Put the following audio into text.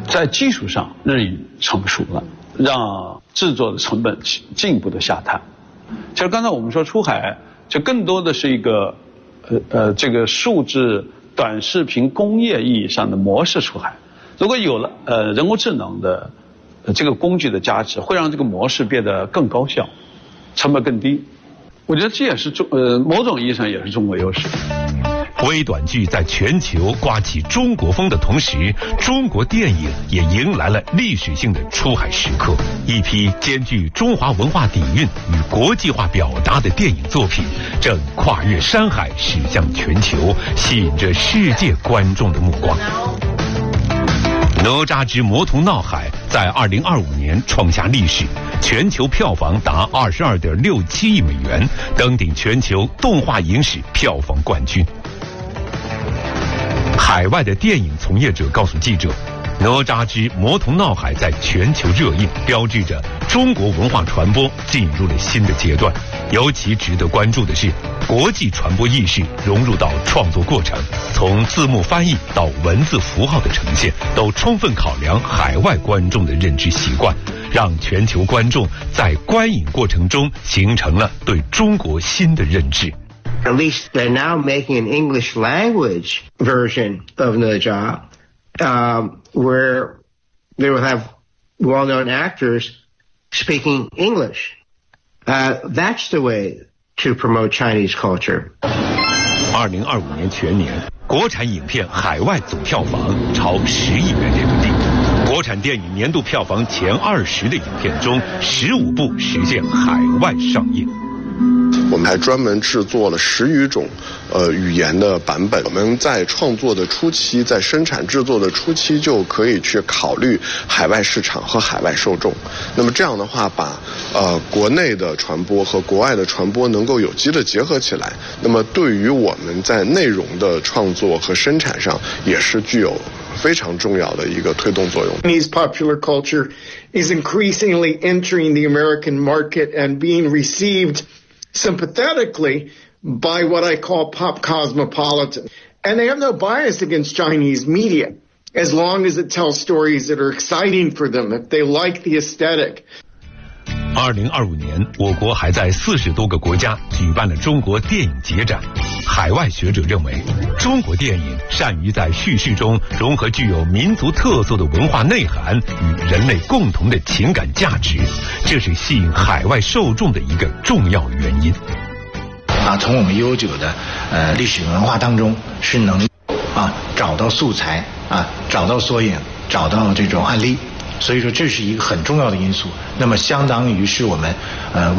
在技术上日益成熟了，让制作的成本进一步的下探。其实刚才我们说出海，就更多的是一个这个数字短视频工业意义上的模式出海。如果有了人工智能的这个工具的加持，会让这个模式变得更高效，成本更低。我觉得这也是某种意义上也是中国优势。 微短剧在全球刮起中国风的同时，中国电影也迎来了历史性的出海时刻。一批兼具中华文化底蕴与国际化表达的电影作品，正跨越山海驶向全球，吸引着世界观众的目光。哪吒之魔童闹海在2025年创下历史，全球票房达22.67亿美元，登顶全球动画影史票房冠军。海外的电影从业者告诉记者，哪吒之魔童闹海在全球热映，标志着中国文化传播进入了新的阶段。尤其值得关注的是，国际传播意识融入到创作过程，从字幕翻译到文字符号的呈现，都充分考量海外观众的认知习惯，让全球观众在观影过程中形成了对中国新的认知。 At least they're now making an English language version of Naja, where they will have well-known actors speaking English. That's the way to promote Chinese culture. 2025年全年，国产影片海外总票房超10亿元人民币。国产电影年度票房前20的影片中，15部实现海外上映。 我们还专门制作了10余种语言的版本。我们在创作的初期，在生产制作的初期就可以去考虑海外市场和海外受众。那么这样的话，把国内的传播和国外的传播能够有机的结合起来，那么对于我们在内容的创作和生产上也是具有非常重要的一个推动作用。 Chinese popular culture is increasingly entering the American market and being received sympathetically by what I call pop cosmopolitan. And they have no bias against Chinese media, as long as it tells stories that are exciting for them, if they like the aesthetic. 2025年，我国还在40多个国家举办了中国电影节展。海外学者认为，中国电影善于在叙事中融合具有民族特色的文化内涵与人类共同的情感价值，这是吸引海外受众的一个重要原因。 从我们悠久的历史文化当中是能找到素材找到缩影，找到这种案例，所以说这是一个很重要的因素。那么相当于是我们